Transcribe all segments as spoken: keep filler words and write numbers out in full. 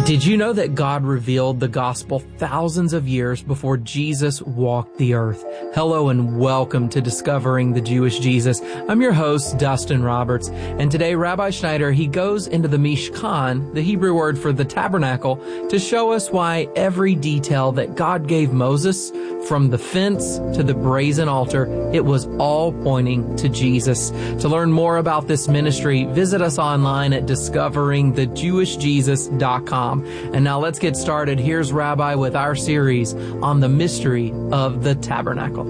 Did you know that God revealed the gospel thousands of years before Jesus walked the earth? Hello and welcome to Discovering the Jewish Jesus. I'm your host, Dustin Roberts, and today Rabbi Schneider, he goes into the Mishkan, the Hebrew word for the tabernacle, to show us why every detail that God gave Moses, from the fence to the brazen altar, it was all pointing to Jesus. To learn more about this ministry, visit us online at discovering the jewish jesus dot com. And now let's get started. Here's Rabbi with our series on the mystery of the tabernacle.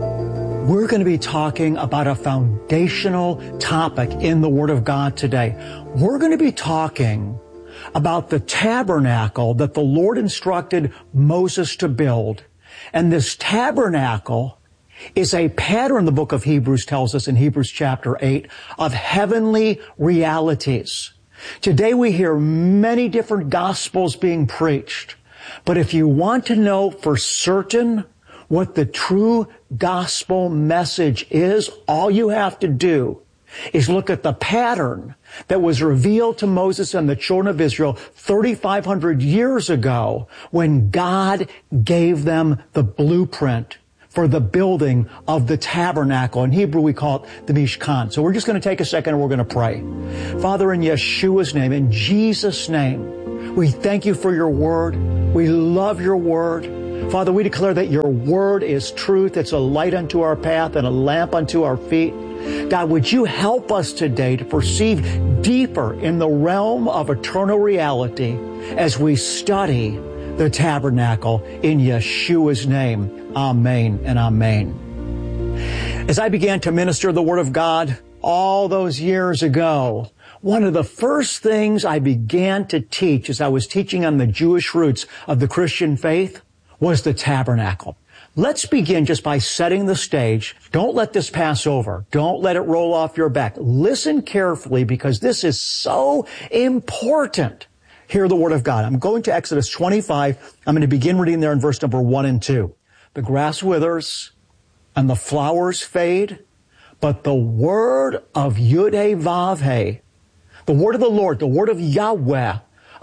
We're going to be talking about a foundational topic in the Word of God today. We're going to be talking about the tabernacle that the Lord instructed Moses to build. And this tabernacle is a pattern, the book of Hebrews tells us in Hebrews chapter eight, of heavenly realities. Today we hear many different gospels being preached. But if you want to know for certain what the true gospel message is, all you have to do is look at the pattern that was revealed to Moses and the children of Israel thirty-five hundred years ago when God gave them the blueprint for the building of the tabernacle. In Hebrew, we call it the Mishkan. So we're just going to take a second and we're going to pray. Father, in Yeshua's name, in Jesus' name, we thank you for your word. We love your word. Father, we declare that your word is truth. It's a light unto our path and a lamp unto our feet. God, would you help us today to perceive deeper in the realm of eternal reality as we study the tabernacle in Yeshua's name. Amen and amen. As I began to minister the Word of God all those years ago, one of the first things I began to teach as I was teaching on the Jewish roots of the Christian faith was the tabernacle. Let's begin just by setting the stage. Don't let this pass over. Don't let it roll off your back. Listen carefully because this is so important. Hear the Word of God. I'm going to Exodus twenty-five. I'm going to begin reading there in verse number one and two. The grass withers and the flowers fade, but the word of Yud-Heh-Vav-Heh, the word of the Lord, the word of Yahweh,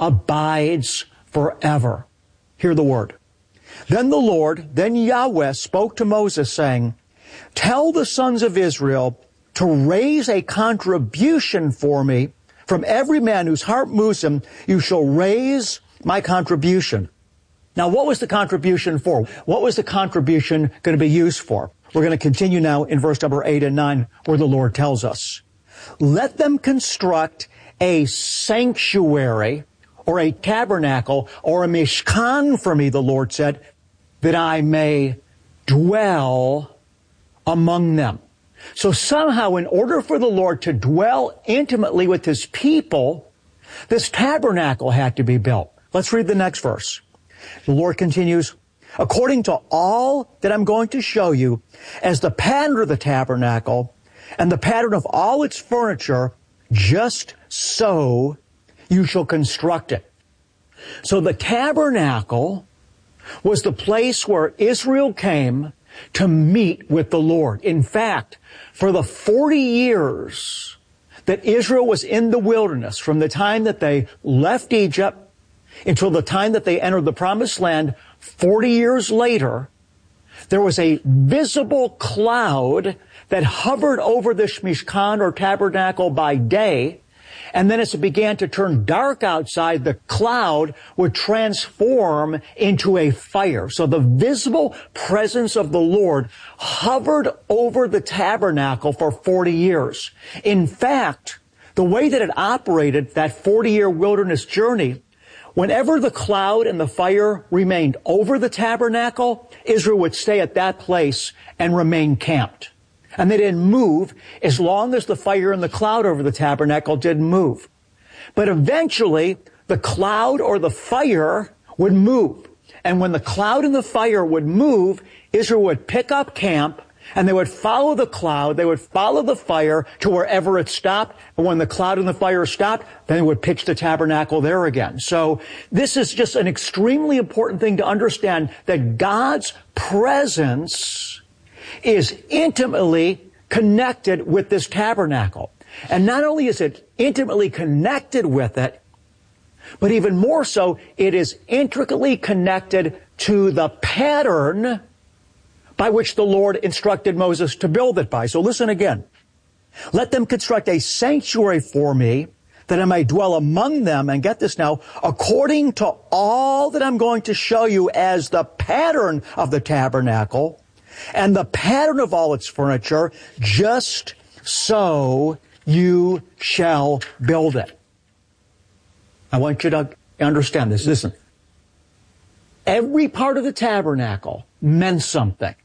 abides forever. Hear the word. Then the Lord, then Yahweh spoke to Moses saying, tell the sons of Israel to raise a contribution for me. From every man whose heart moves him, you shall raise my contribution. Now, what was the contribution for? What was the contribution going to be used for? We're going to continue now in verse number eight and nine, where the Lord tells us, let them construct a sanctuary or a tabernacle or a mishkan for me, the Lord said, that I may dwell among them. So somehow, in order for the Lord to dwell intimately with His people, this tabernacle had to be built. Let's read the next verse. The Lord continues, according to all that I'm going to show you, as the pattern of the tabernacle and the pattern of all its furniture, just so you shall construct it. So the tabernacle was the place where Israel came to meet with the Lord. In fact, for the forty years that Israel was in the wilderness, from the time that they left Egypt until the time that they entered the Promised Land, forty years later, there was a visible cloud that hovered over the Mishkan or tabernacle by day. And then as it began to turn dark outside, the cloud would transform into a fire. So the visible presence of the Lord hovered over the tabernacle for forty years. In fact, the way that it operated, that forty-year wilderness journey, whenever the cloud and the fire remained over the tabernacle, Israel would stay at that place and remain camped. And they didn't move as long as the fire and the cloud over the tabernacle didn't move. But eventually, the cloud or the fire would move. And when the cloud and the fire would move, Israel would pick up camp and they would follow the cloud, they would follow the fire to wherever it stopped. And when the cloud and the fire stopped, then they would pitch the tabernacle there again. So this is just an extremely important thing to understand, that God's presence is intimately connected with this tabernacle. And not only is it intimately connected with it, But even more so, it is intricately connected to the pattern by which the Lord instructed Moses to build it by. So listen again. Let them construct a sanctuary for me, that I may dwell among them, and get this now, according to all that I'm going to show you as the pattern of the tabernacle, and the pattern of all its furniture, just so you shall build it. I want you to understand this. Listen. Every part of the tabernacle meant something.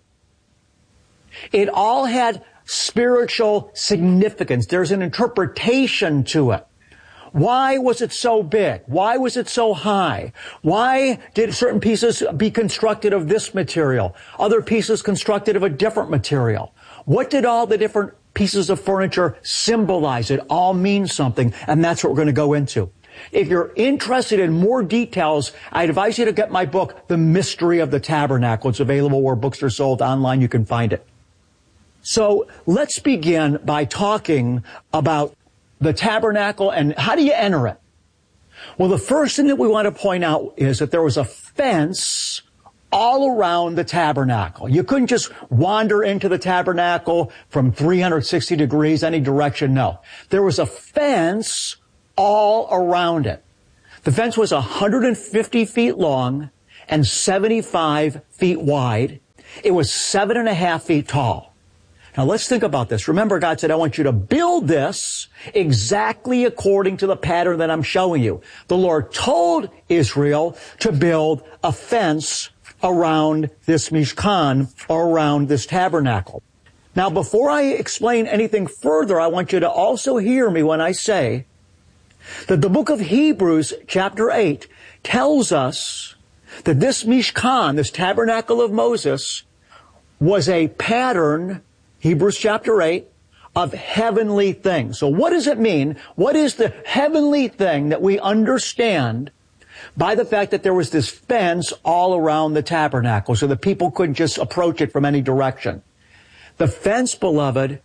It all had spiritual significance. There's an interpretation to it. Why was it so big? Why was it so high? Why did certain pieces be constructed of this material? Other pieces constructed of a different material? What did all the different pieces of furniture symbolize? It all means something, and that's what we're going to go into. If you're interested in more details, I advise you to get my book, The Mystery of the Tabernacle. It's available where books are sold online. You can find it. So let's begin by talking about the tabernacle and how do you enter it? Well, the first thing that we want to point out is that there was a fence all around the tabernacle. You couldn't just wander into the tabernacle from three hundred sixty degrees, any direction. No. There was a fence all around it. The fence was one hundred fifty feet long and seventy-five feet wide. It was seven and a half feet tall. Now let's think about this. Remember, God said, I want you to build this exactly according to the pattern that I'm showing you. The Lord told Israel to build a fence around this Mishkan, or around this tabernacle. Now, before I explain anything further, I want you to also hear me when I say that the book of Hebrews, chapter eight, tells us that this Mishkan, this tabernacle of Moses, was a pattern, Hebrews chapter eight, of heavenly things. So what does it mean? What is the heavenly thing that we understand by the fact that there was this fence all around the tabernacle so that people couldn't just approach it from any direction? The fence, beloved,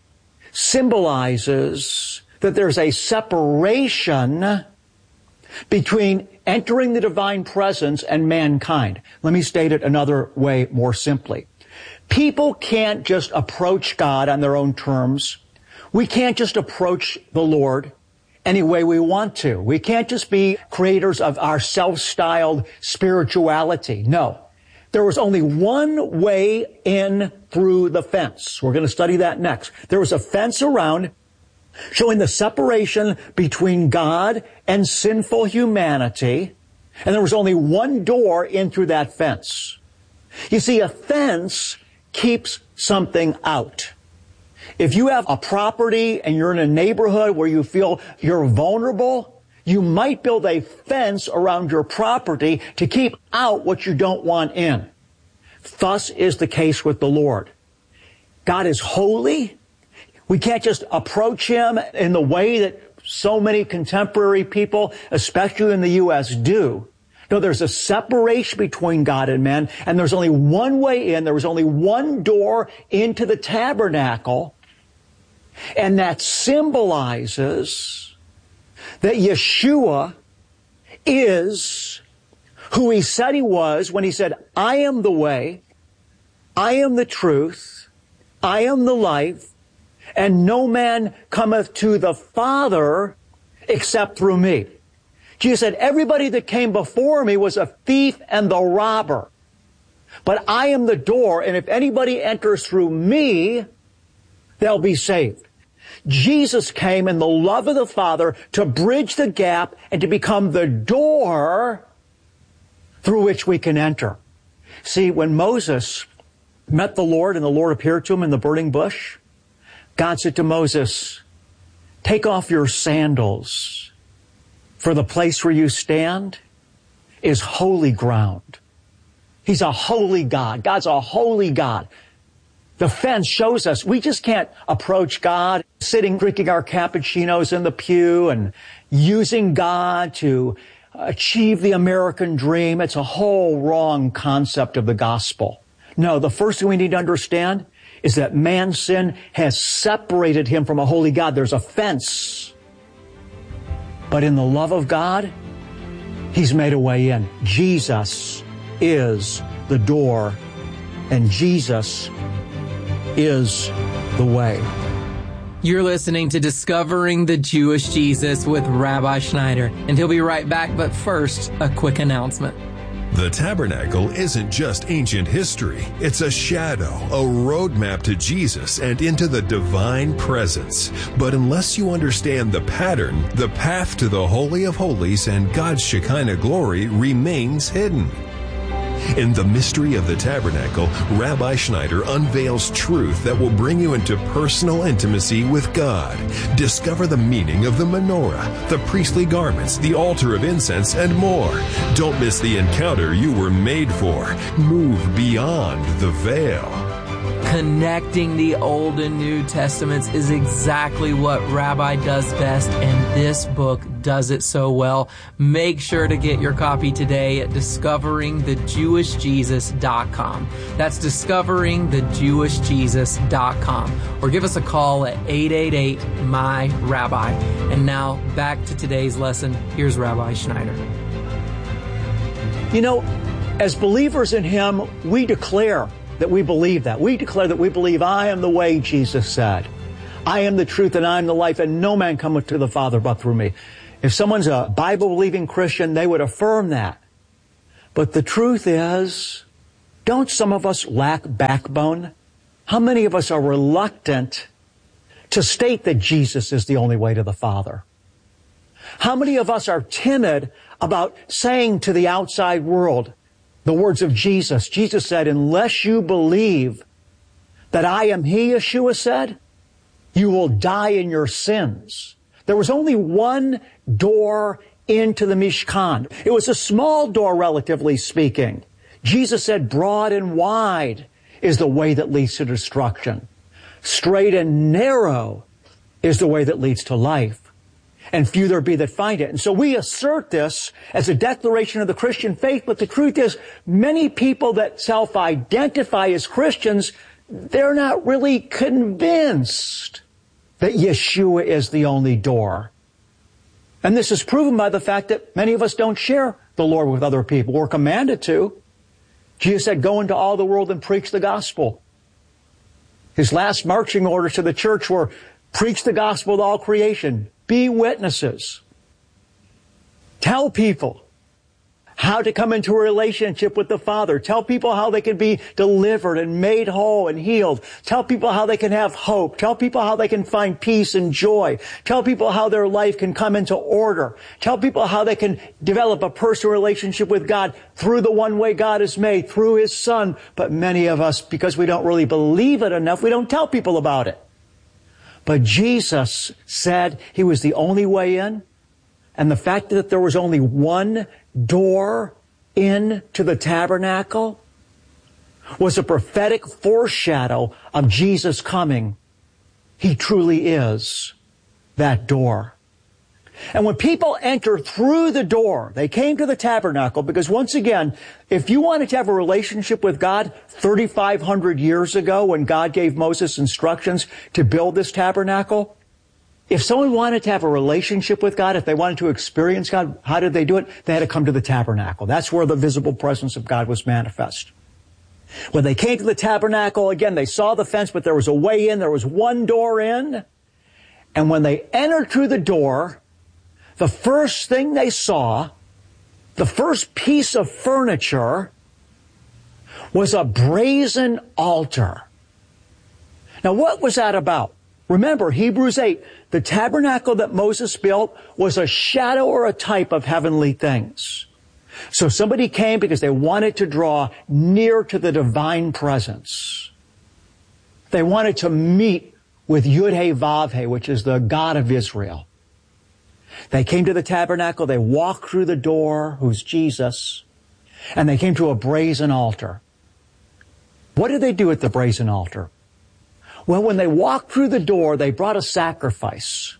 symbolizes that there's a separation between entering the divine presence and mankind. Let me state it another way more simply. People can't just approach God on their own terms. We can't just approach the Lord any way we want to. We can't just be creators of our self-styled spirituality. No. There was only one way in through the fence. We're going to study that next. There was a fence around showing the separation between God and sinful humanity, and there was only one door in through that fence. You see, a fence keeps something out. If you have a property and you're in a neighborhood where you feel you're vulnerable, you might build a fence around your property to keep out what you don't want in. Thus is the case with the Lord. God is holy. We can't just approach Him in the way that so many contemporary people, especially in the U S, do. No, there's a separation between God and man, and there's only one way in. There was only one door into the tabernacle, and that symbolizes that Yeshua is who He said He was when He said, I am the way, I am the truth, I am the life, and no man cometh to the Father except through me. Jesus said, everybody that came before me was a thief and the robber. But I am the door, and if anybody enters through me, they'll be saved. Jesus came in the love of the Father to bridge the gap and to become the door through which we can enter. See, when Moses met the Lord and the Lord appeared to him in the burning bush, God said to Moses, take off your sandals, for the place where you stand is holy ground. He's a holy God. God's a holy God. The fence shows us we just can't approach God sitting drinking our cappuccinos in the pew and using God to achieve the American dream. It's a whole wrong concept of the gospel. No, the first thing we need to understand is that man's sin has separated him from a holy God. There's a fence. But in the love of God, He's made a way in. Jesus is the door, and Jesus is the way. You're listening to Discovering the Jewish Jesus with Rabbi Schneider, and he'll be right back, but first, a quick announcement. The tabernacle isn't just ancient history. It's a shadow, a roadmap to Jesus and into the divine presence. But unless you understand the pattern, the path to the Holy of Holies and God's Shekinah glory remains hidden. In the mystery of the tabernacle, Rabbi Schneider unveils truth that will bring you into personal intimacy with God. Discover the meaning of the menorah, the priestly garments, the altar of incense, and more. Don't miss the encounter you were made for. Move beyond the veil. Connecting the Old and New Testaments is exactly what Rabbi does best, and this book does it so well. Make sure to get your copy today at discovering the jewish jesus dot com. That's discovering the jewish jesus dot com. Or give us a call at eight eight eight, M Y, Rabbi. And now, back to today's lesson. Here's Rabbi Schneider. You know, as believers in Him, we declare that we believe that. We declare that we believe, I am the way, Jesus said. I am the truth and I am the life, and no man cometh to the Father but through me. If someone's a Bible-believing Christian, they would affirm that. But the truth is, don't some of us lack backbone? How many of us are reluctant to state that Jesus is the only way to the Father? How many of us are timid about saying to the outside world the words of Jesus? Jesus said, unless you believe that I am He, Yeshua said, you will die in your sins. There was only one door into the Mishkan. It was a small door, relatively speaking. Jesus said, broad and wide is the way that leads to destruction. Straight and narrow is the way that leads to life. And few there be that find it. And so we assert this as a declaration of the Christian faith, but the truth is, many people that self-identify as Christians, they're not really convinced that Yeshua is the only door. And this is proven by the fact that many of us don't share the Lord with other people. We're commanded to. Jesus said, go into all the world and preach the gospel. His last marching orders to the church were, preach the gospel to all creation. Be witnesses. Tell people how to come into a relationship with the Father. Tell people how they can be delivered and made whole and healed. Tell people how they can have hope. Tell people how they can find peace and joy. Tell people how their life can come into order. Tell people how they can develop a personal relationship with God through the one way God has made, through His Son. But many of us, because we don't really believe it enough, we don't tell people about it. But Jesus said He was the only way in, and the fact that there was only one door into the tabernacle was a prophetic foreshadow of Jesus coming. He truly is that door. And when people enter through the door, they came to the tabernacle because, once again, if you wanted to have a relationship with God thirty-five hundred years ago when God gave Moses instructions to build this tabernacle, if someone wanted to have a relationship with God, if they wanted to experience God, how did they do it? They had to come to the tabernacle. That's where the visible presence of God was manifest. When they came to the tabernacle, again, they saw the fence, but there was a way in. There was one door in. And when they entered through the door, the first thing they saw, the first piece of furniture, was a brazen altar. Now, what was that about? Remember, Hebrews eight, the tabernacle that Moses built was a shadow or a type of heavenly things. So somebody came because they wanted to draw near to the divine presence. They wanted to meet with Yud-Heh-Vav-Heh, which is the God of Israel. They came to the tabernacle, they walked through the door, who's Jesus, and they came to a brazen altar. What did they do at the brazen altar? Well, when they walked through the door, they brought a sacrifice.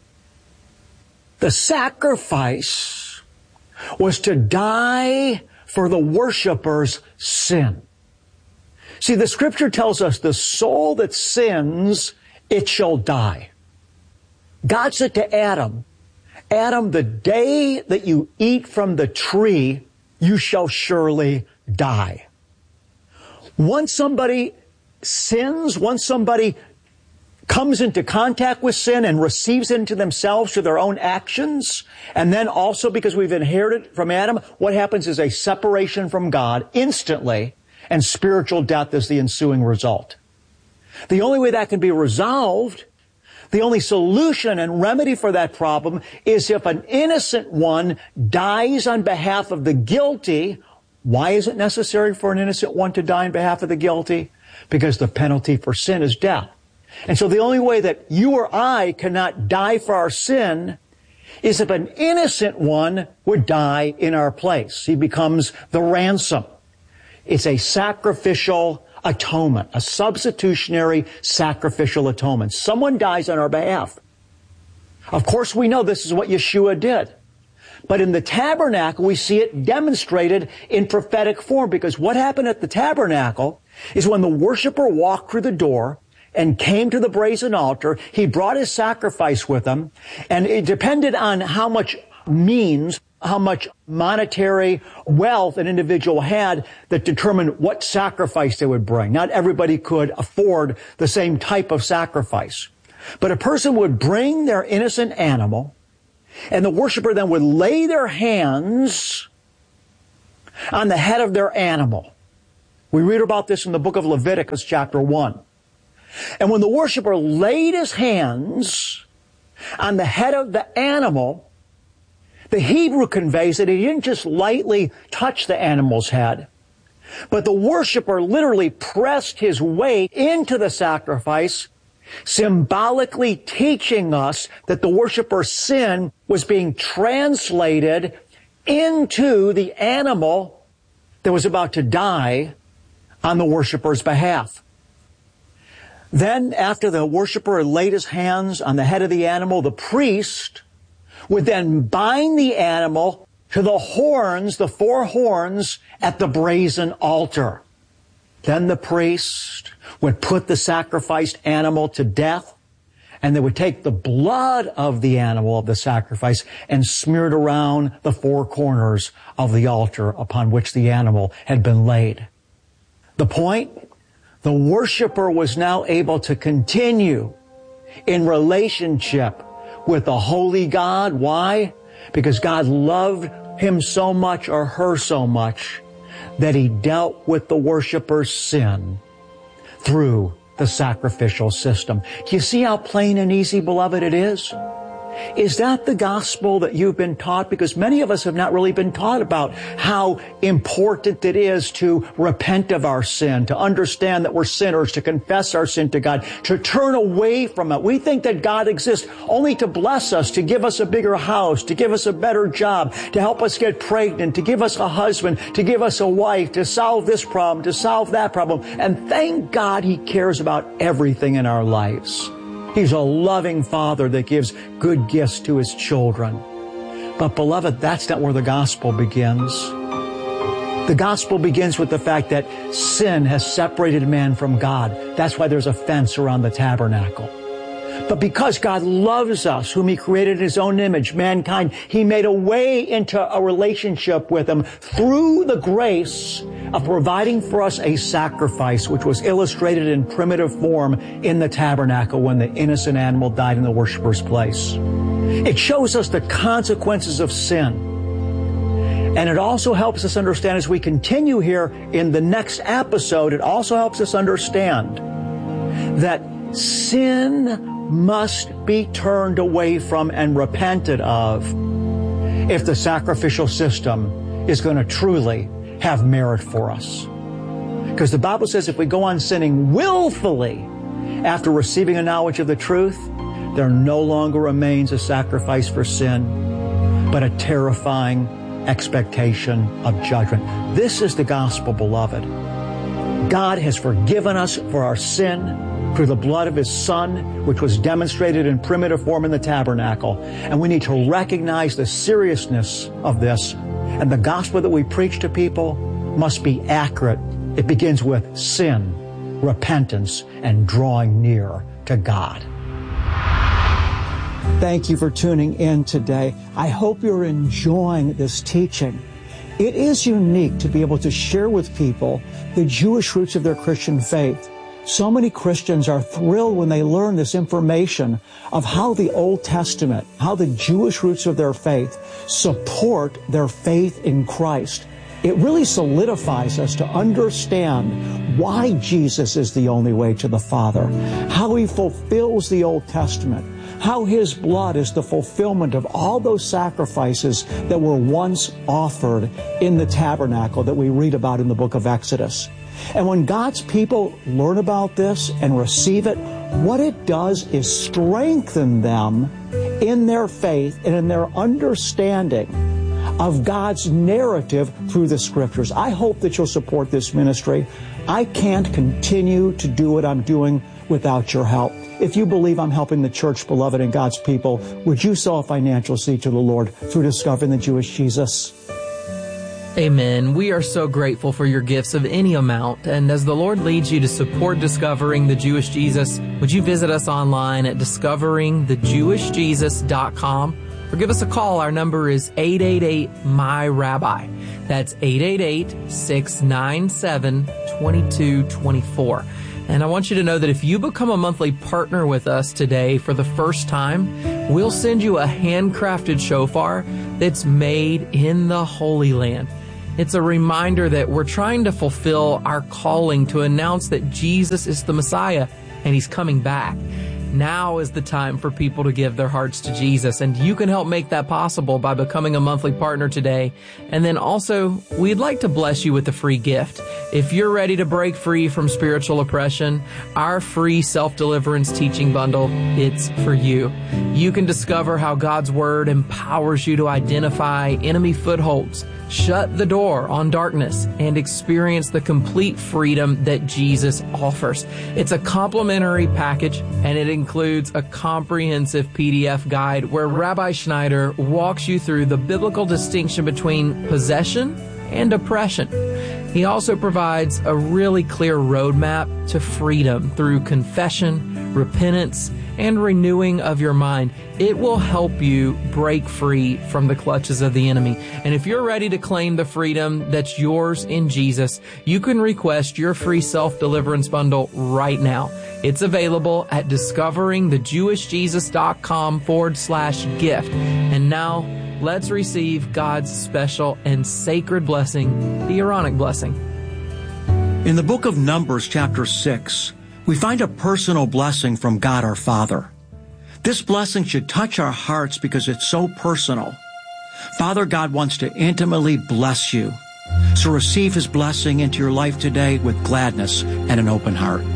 The sacrifice was to die for the worshiper's sin. See, the Scripture tells us the soul that sins, it shall die. God said to Adam, Adam, the day that you eat from the tree, you shall surely die. Once somebody sins, once somebody comes into contact with sin and receives it into themselves through their own actions, and then also because we've inherited from Adam, what happens is a separation from God instantly, and spiritual death is the ensuing result. The only way that can be resolved, the only solution and remedy for that problem is if an innocent one dies on behalf of the guilty. Why is it necessary for an innocent one to die on behalf of the guilty? Because the penalty for sin is death. And so the only way that you or I cannot die for our sin is if an innocent one would die in our place. He becomes the ransom. It's a sacrificial atonement, a substitutionary sacrificial atonement. Someone dies on our behalf. Of course, we know this is what Yeshua did. But in the tabernacle, we see it demonstrated in prophetic form, because what happened at the tabernacle is when the worshiper walked through the door and came to the brazen altar, he brought his sacrifice with him, and it depended on how much means, how much monetary wealth an individual had that determined what sacrifice they would bring. Not everybody could afford the same type of sacrifice. But a person would bring their innocent animal, and the worshiper then would lay their hands on the head of their animal. We read about this in the book of Leviticus chapter one. And when the worshiper laid his hands on the head of the animal, the Hebrew conveys that he didn't just lightly touch the animal's head, but the worshiper literally pressed his weight into the sacrifice, symbolically teaching us that the worshiper's sin was being translated into the animal that was about to die on the worshiper's behalf. Then, after the worshiper had laid his hands on the head of the animal, the priest would then bind the animal to the horns, the four horns at the brazen altar. Then the priest would put the sacrificed animal to death, and they would take the blood of the animal of the sacrifice and smear it around the four corners of the altar upon which the animal had been laid. The point? The worshiper was now able to continue in relationship with the holy God. Why? Because God loved him so much or her so much that he dealt with the worshiper's sin through the sacrificial system. Do you see how plain and easy, beloved, it is? Is that the gospel that you've been taught? Because many of us have not really been taught about how important it is to repent of our sin, to understand that we're sinners, to confess our sin to God, to turn away from it. We think that God exists only to bless us, to give us a bigger house, to give us a better job, to help us get pregnant, to give us a husband, to give us a wife, to solve this problem, to solve that problem. And thank God he cares about everything in our lives. He's a loving Father that gives good gifts to his children. But beloved, that's not where the gospel begins. The gospel begins with the fact that sin has separated man from God. That's why there's a fence around the tabernacle. But because God loves us, whom he created in his own image, mankind, he made a way into a relationship with him through the grace of providing for us a sacrifice, which was illustrated in primitive form in the tabernacle when the innocent animal died in the worshiper's place. It shows us the consequences of sin. And it also helps us understand, as we continue here in the next episode, it also helps us understand that sin must be turned away from and repented of if the sacrificial system is going to truly have merit for us. Because the Bible says if we go on sinning willfully after receiving a knowledge of the truth, there no longer remains a sacrifice for sin, but a terrifying expectation of judgment. This is the gospel, beloved. God has forgiven us for our sin through the blood of his Son, which was demonstrated in primitive form in the tabernacle. And we need to recognize the seriousness of this. And the gospel that we preach to people must be accurate. It begins with sin, repentance, and drawing near to God. Thank you for tuning in today. I hope you're enjoying this teaching. It is unique to be able to share with people the Jewish roots of their Christian faith. So many Christians are thrilled when they learn this information of how the Old Testament, how the Jewish roots of their faith support their faith in Christ. It really solidifies us to understand why Jesus is the only way to the Father, how He fulfills the Old Testament, how His blood is the fulfillment of all those sacrifices that were once offered in the tabernacle that we read about in the book of Exodus. And when God's people learn about this and receive it, what it does is strengthen them in their faith and in their understanding of God's narrative through the Scriptures. I hope that you'll support this ministry. I can't continue to do what I'm doing without your help. If you believe I'm helping the church, beloved, and God's people, would you sow a financial seed to the Lord through discovering the Jewish Jesus? Amen. We are so grateful for your gifts of any amount. And as the Lord leads you to support Discovering the Jewish Jesus, would you visit us online at discovering the jewish jesus dot com or give us a call. Our number is eight eight eight, M Y Rabbi. That's eight eight eight, six nine seven, two two two four. And I want you to know that if you become a monthly partner with us today for the first time, we'll send you a handcrafted shofar that's made in the Holy Land. It's a reminder that we're trying to fulfill our calling to announce that Jesus is the Messiah and He's coming back. Now is the time for people to give their hearts to Jesus, and you can help make that possible by becoming a monthly partner today. And then also, we'd like to bless you with a free gift. If you're ready to break free from spiritual oppression, our free self-deliverance teaching bundle, it's for you. You can discover how God's Word empowers you to identify enemy footholds, shut the door on darkness, and experience the complete freedom that Jesus offers. It's a complimentary package, and it includes a comprehensive P D F guide where Rabbi Schneider walks you through the biblical distinction between possession and oppression. He also provides a really clear roadmap to freedom through confession, repentance, and renewing of your mind. It will help you break free from the clutches of the enemy. And if you're ready to claim the freedom that's yours in Jesus, you can request your free self-deliverance bundle right now. It's available at discovering the jewish jesus dot com forward slash gift. And now, let's receive God's special and sacred blessing, the Aaronic blessing. In the book of Numbers, chapter six, we find a personal blessing from God our Father. This blessing should touch our hearts because it's so personal. Father God wants to intimately bless you. So receive His blessing into your life today with gladness and an open heart.